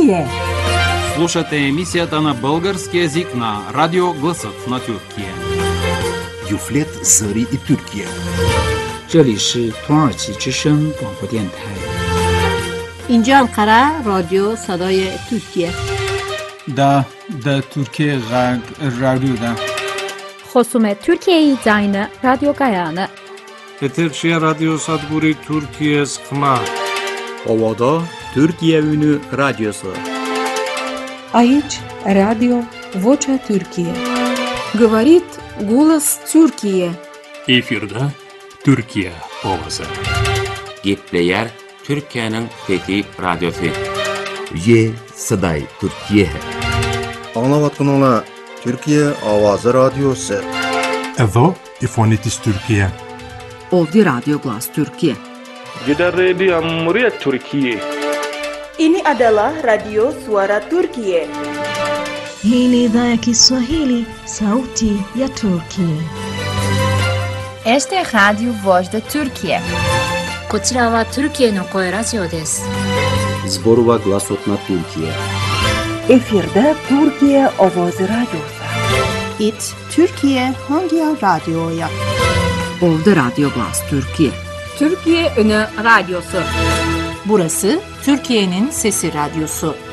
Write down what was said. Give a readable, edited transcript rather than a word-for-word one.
Тюркия. Слушате емисията на български език на Радио Гласът на Тюркия. Юфлет Зари и Тюркия. 这里是土耳其之声广播电台。 اینجا انقره رادیو صدای ترکیه. Da Türkiye Radyo'da. خصوم ترکیه زاین رادیو گایانه. Eterşehir Radyo Sadguri Türkiye Sıkma. Ovada Türkiye Ünü Radyosu. Aici Radio Vocea Türkiye. Говорит голос Türkiye. Efirde Türkiye Ovası. Gepleyer Türkiye'nin Fethi Radyosu. Ye Saday Türkiye. Anlavatkanlar Türkiye Avazı Radyosu. Evo İfonitis Türkiye. Ovdje Radio Glas Türkiye. Gidan Radio Muryat Türkiye. Ini adalah Radio Suara Türkiye. Hii ni idhaa ya Kiswahili, Sauti ya Turkiye. Este é Radio Voz da Turkiye. こちらはトルキエの声ラジオです。 Zborova Glasotna Türkiye. Efirde Türkiye Avazı Radyosu. It Türkiye Hangi Radyo'ya? Ovdje Radio Glas Türkiye. Türkiye Ünü Radyosu. Burası Türkiye'nin Sesi Radyosu.